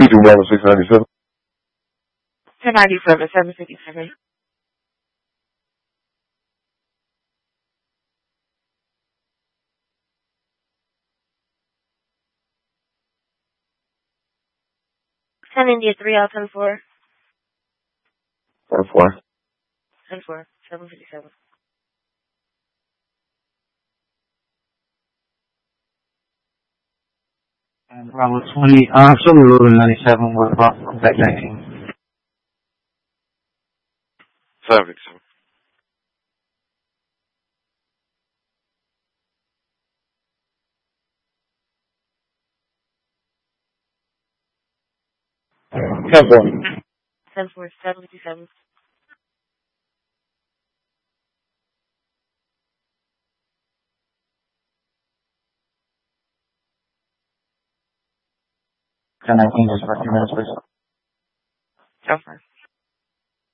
Speaking 10697. 1097, 757. India 3 out 10 4. 10-4. 10 4, 757. And Bravo 20, Solo Road 97, what about Quebec 19? 757. Ten 4. 10 4, 757. Ten 19, just for a few minutes, please. 10 4.